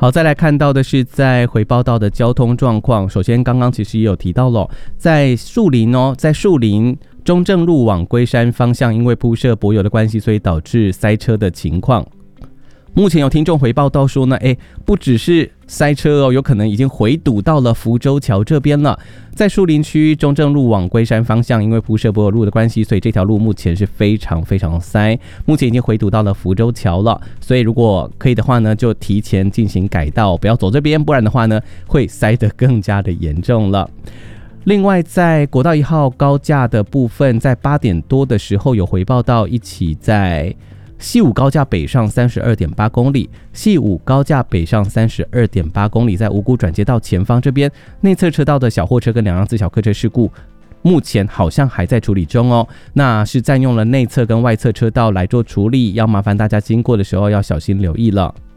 好，再来看到的是在回报到的交通状况。首先刚刚其实也有提到了，在树林中正路往龟山方向，因为铺设柏油的关系，所以导致塞车的情况。目前有听众回报到说呢，不只是塞车有可能已经回堵到了福州桥这边了。在树林区中正路往龟山方向，因为铺设柏油路的关系，所以这条路目前是非常非常塞，目前已经回堵到了福州桥了。所以如果可以的话呢，就提前进行改道，不要走这边，不然的话呢，会塞得更加的严重了。另外，在国道1号高架的部分，在8点多的时候有回报到一起在西武高架北上 32.8 公里，西武高架北上 32.8 公里，在五股转接道前方这边内侧车道的小货车跟2辆自小客车事故，目前好像还在处理中哦。那是占用了内侧跟外侧车道来做处理，要麻烦大家经过的时候要小心留意了。